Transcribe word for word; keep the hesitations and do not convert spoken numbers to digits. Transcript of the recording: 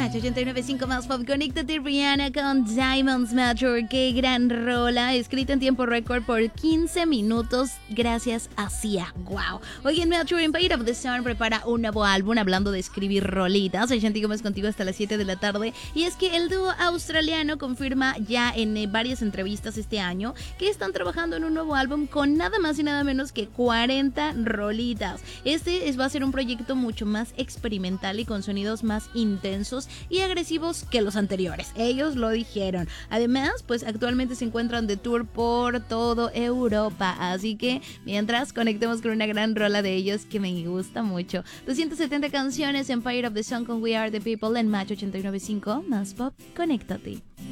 Match ochenta y nueve punto cinco más pop. Conéctate, Rihanna con Diamonds Matter. Qué gran rola, escrita en tiempo récord por quince minutos gracias a Sia. Wow. Hoy en Mature Empire of the Sun prepara un nuevo álbum hablando de escribir rolitas. Soy Shanti Gómez contigo hasta las siete de la tarde. Y es que el dúo australiano confirma ya en eh, varias entrevistas este año que están trabajando en un nuevo álbum con nada más y nada menos que cuarenta rolitas. Este es, va a ser un proyecto mucho más experimental y con sonidos más intensos y agresivos que los anteriores. Ellos lo dijeron. Además, pues actualmente se encuentran de tour por todo Europa. Así que mientras conectemos con una gran rola de ellos que me gusta mucho. doscientas setenta canciones, Empire of the Sun con We Are the People en Match ochenta y nueve punto cinco más pop. Conéctate.